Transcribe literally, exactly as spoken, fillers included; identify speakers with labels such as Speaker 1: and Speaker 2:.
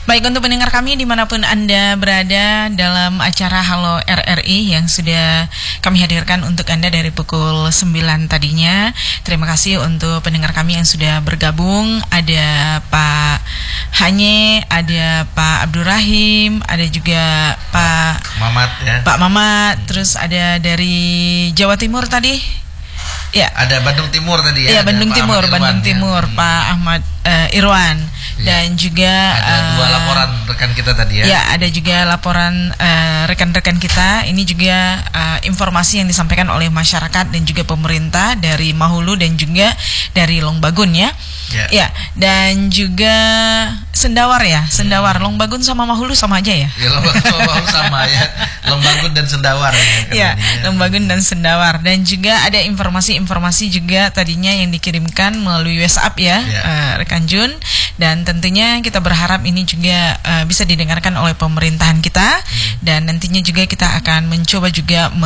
Speaker 1: Baik, untuk pendengar kami dimanapun Anda berada dalam acara Halo R R I yang sudah kami hadirkan untuk Anda dari pukul sembilan tadinya. Terima kasih untuk pendengar kami yang sudah bergabung. Ada Pak Hanye, ada Pak Abdurrahim, ada juga Pak
Speaker 2: Mamat ya.
Speaker 1: Pak Mamat, terus ada dari Jawa Timur tadi. Ya.
Speaker 2: Ada Bandung Timur tadi ya.
Speaker 1: Iya, Bandung Timur, Bandung Timur, ya. Pak Ahmad uh, Irwan ya. Dan juga
Speaker 2: ada uh, dua laporan rekan kita tadi ya.
Speaker 1: Ya, ada juga laporan uh, rekan-rekan kita. Ini juga uh, informasi yang disampaikan oleh masyarakat dan juga pemerintah dari Mahulu dan juga dari Longbagun ya. Ya, ya, dan juga Sendawar ya, Sendawar, hmm. Longbagun sama Mahulu sama aja ya.
Speaker 2: Ya, Longbagun sama Mahulu sama ya. Longbagun dan Sendawar ya.
Speaker 1: Ya, Longbagun dan Sendawar. Dan juga ada informasi-informasi juga tadinya yang dikirimkan melalui WhatsApp ya, ya. Uh, rekan Jun. Dan tentunya kita berharap ini juga uh, bisa didengarkan oleh pemerintahan kita. Hmm. Dan nantinya juga kita akan mencoba juga